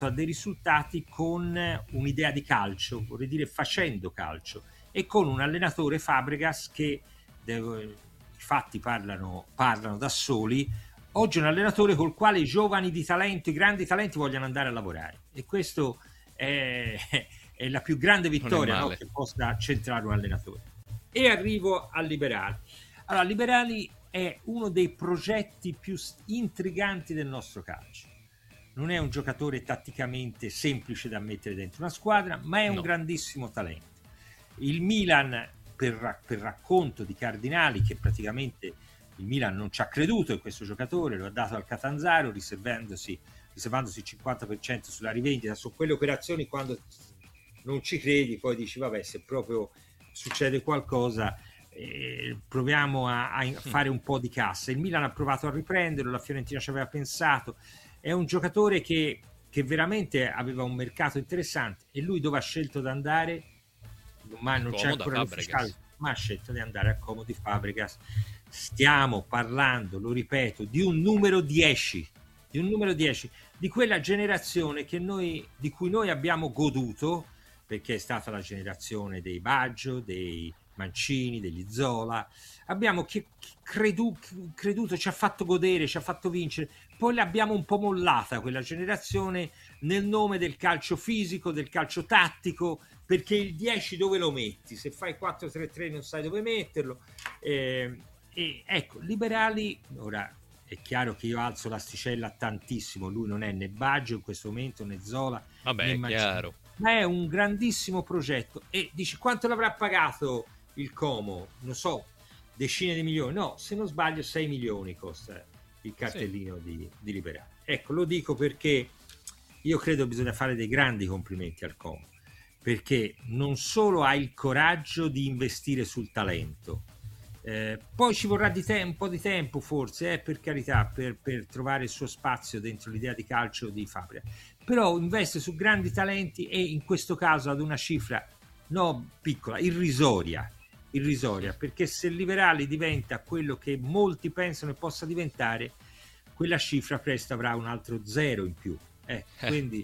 a dei risultati con un'idea di calcio, vorrei dire facendo calcio, e con un allenatore Fabregas che i fatti parlano da soli. Oggi è un allenatore col quale i giovani di talento, i grandi talenti vogliono andare a lavorare, e questo è, è la più grande Non è vittoria, no, male. che possa centrare un allenatore. E arrivo a Liberali. Allora, Liberali è uno dei progetti più intriganti del nostro calcio. Non è un giocatore tatticamente semplice da mettere dentro una squadra, ma è un No. grandissimo talento. Il Milan, per racconto di Cardinali, che praticamente il Milan non ci ha creduto in questo giocatore, lo ha dato al Catanzaro riservandosi il 50% sulla rivendita. Su quelle operazioni, quando non ci credi, poi dici vabbè, se proprio succede qualcosa, proviamo a fare un po' di cassa. Il Milan ha provato a riprenderlo, la Fiorentina ci aveva pensato. È un giocatore che veramente aveva un mercato interessante, e lui dove ha scelto di andare, ma non c'è ancora l'ufficiale, ma ha scelto di andare a Como di Fabregas. Stiamo parlando, lo ripeto, di un numero 10, di quella generazione di cui noi abbiamo goduto, perché è stata la generazione dei Baggio, dei Mancini, degli Zola. Abbiamo creduto, ci ha fatto godere, ci ha fatto vincere. Poi l'abbiamo un po' mollata quella generazione nel nome del calcio fisico, del calcio tattico, perché il 10 dove lo metti? Se fai 4-3-3 non sai dove metterlo. E ecco, Liberali, ora è chiaro che io alzo l'asticella tantissimo, lui non è né Baggio in questo momento, né Zola, Vabbè, né chiaro. ma è un grandissimo progetto. E dici quanto l'avrà pagato il Como? Non so, decine di milioni. No, se non sbaglio 6 milioni costa il cartellino di Liberali. Ecco, lo dico perché io credo bisogna fare dei grandi complimenti al Como, perché non solo ha il coraggio di investire sul talento, poi ci vorrà un po' di tempo forse, per carità, per trovare il suo spazio dentro l'idea di calcio di Fabregas, però investe su grandi talenti, e in questo caso ad una cifra no piccola, irrisoria, perché se il Liberali diventa quello che molti pensano che possa diventare, quella cifra presto avrà un altro zero in più. Quindi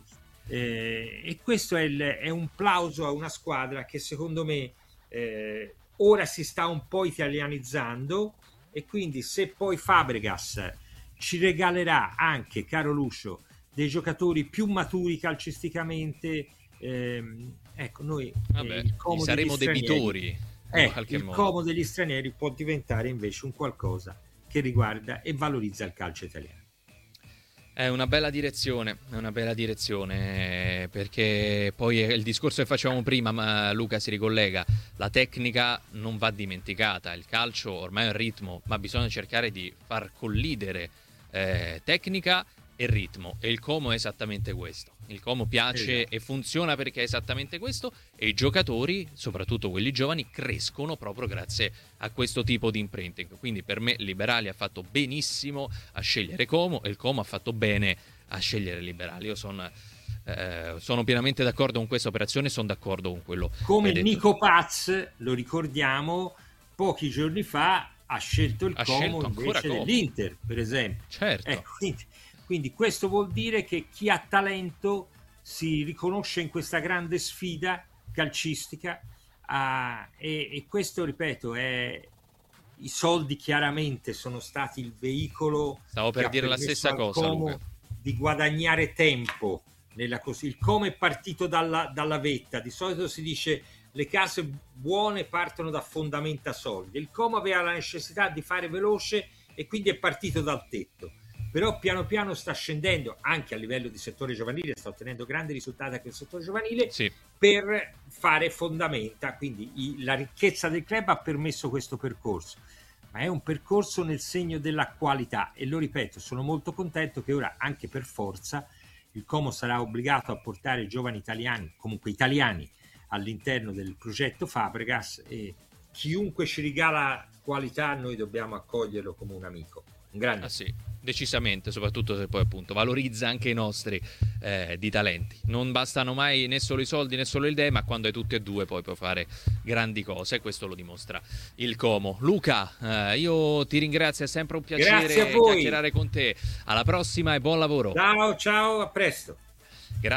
e questo è un plauso a una squadra che secondo me ora si sta un po' italianizzando, e quindi se poi Fabregas ci regalerà anche, caro Lucio, dei giocatori più maturi calcisticamente, ecco, noi Vabbè, il gli Como degli saremo stranieri, debitori in qualche il modo. Como degli stranieri può diventare invece un qualcosa che riguarda e valorizza il calcio italiano. È una bella direzione, perché poi è il discorso che facevamo prima, ma Luca si ricollega, la tecnica non va dimenticata, il calcio ormai è un ritmo, ma bisogna cercare di far collidere tecnica e ritmo, e il Como è esattamente questo. Il Como piace e funziona perché è esattamente questo, e i giocatori, soprattutto quelli giovani, crescono proprio grazie a questo tipo di imprinting. Quindi per me Liberali ha fatto benissimo a scegliere Como, e il Como ha fatto bene a scegliere Liberali. Io sono pienamente d'accordo con questa operazione, sono d'accordo con quello come che hai detto. Nico Paz, lo ricordiamo, pochi giorni fa ha scelto il Como invece dell'Inter, per esempio. Certo. Quindi questo vuol dire che chi ha talento si riconosce in questa grande sfida calcistica, e questo, ripeto, i soldi chiaramente sono stati il veicolo Stavo che per ha dire la permesso stessa al cosa, Como Luca. di guadagnare tempo. Il Como è partito dalla vetta, di solito si dice le case buone partono da fondamenta solide. Il Como aveva la necessità di fare veloce, e quindi è partito dal tetto, però piano piano sta scendendo anche a livello di settore giovanile, sta ottenendo grandi risultati anche nel settore giovanile, per fare fondamenta. Quindi la ricchezza del club ha permesso questo percorso, ma è un percorso nel segno della qualità, e lo ripeto, sono molto contento che ora, anche per forza, il Como sarà obbligato a portare giovani italiani, comunque italiani, all'interno del progetto Fabregas, e chiunque ci regala qualità noi dobbiamo accoglierlo come un amico, un grande. Sì, decisamente, soprattutto se poi appunto valorizza anche i nostri di talenti. Non bastano mai né solo i soldi né solo le idee, ma quando hai tutti e due poi puoi fare grandi cose, e questo lo dimostra il Como. Luca, io ti ringrazio, è sempre un piacere chiacchierare con te. Alla prossima e buon lavoro. Ciao, a presto.